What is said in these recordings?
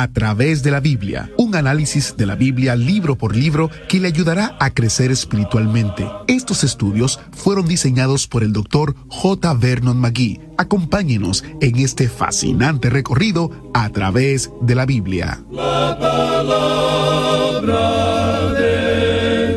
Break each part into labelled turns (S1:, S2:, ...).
S1: A través de la Biblia, un análisis de la Biblia libro por libro que le ayudará a crecer espiritualmente. Estos estudios fueron diseñados por el Dr. J. Vernon McGee. Acompáñenos en este fascinante recorrido a través de la Biblia.
S2: La palabra de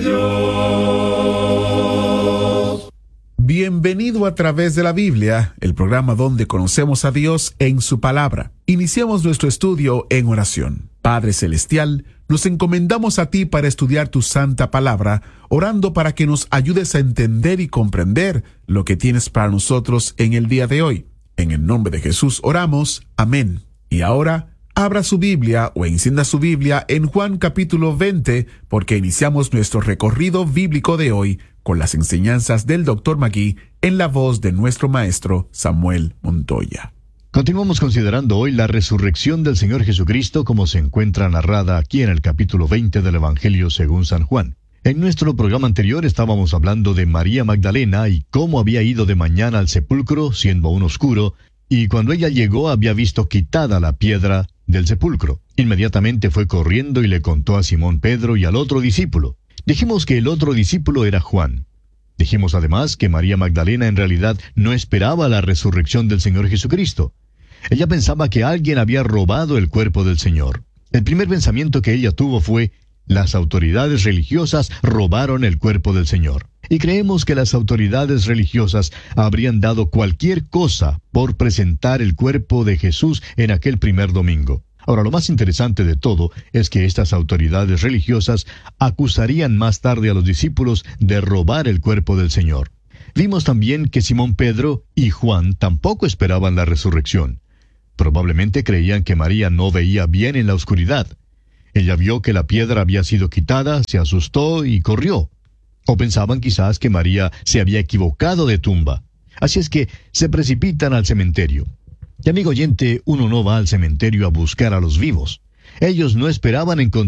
S2: Dios.
S1: Bienvenido a través de la Biblia, el programa donde conocemos a Dios en su palabra. Iniciamos nuestro estudio en oración. Padre Celestial, nos encomendamos a ti para estudiar tu santa palabra, orando para que nos ayudes a entender y comprender lo que tienes para nosotros en el día de hoy. En el nombre de Jesús oramos. Amén. Y ahora, abra su Biblia o encienda su Biblia en Juan capítulo 20, porque iniciamos nuestro recorrido bíblico de hoy con las enseñanzas del Dr. McGee en la voz de nuestro maestro Samuel Montoya.
S3: Continuamos considerando hoy la resurrección del Señor Jesucristo como se encuentra narrada aquí en el capítulo 20 del Evangelio según San Juan. En nuestro programa anterior estábamos hablando de María Magdalena y cómo había ido de mañana al sepulcro, siendo aún oscuro, y cuando ella llegó había visto quitada la piedra del sepulcro. Inmediatamente fue corriendo y le contó a Simón Pedro y al otro discípulo. Dijimos que el otro discípulo era Juan. Dijimos además que María Magdalena en realidad no esperaba la resurrección del Señor Jesucristo. Ella pensaba que alguien había robado el cuerpo del Señor. El primer pensamiento que ella tuvo fue: las autoridades religiosas robaron el cuerpo del Señor. Y creemos que las autoridades religiosas habrían dado cualquier cosa por presentar el cuerpo de Jesús en aquel primer domingo. Ahora, lo más interesante de todo es que estas autoridades religiosas acusarían más tarde a los discípulos de robar el cuerpo del Señor. Vimos también que Simón Pedro y Juan tampoco esperaban la resurrección. Probablemente creían que María no veía bien en la oscuridad. Ella vio que la piedra había sido quitada, se asustó y corrió. O pensaban quizás que María se había equivocado de tumba. Así es que se precipitan al cementerio. Y amigo oyente, uno no va al cementerio a buscar a los vivos. Ellos no esperaban encontrar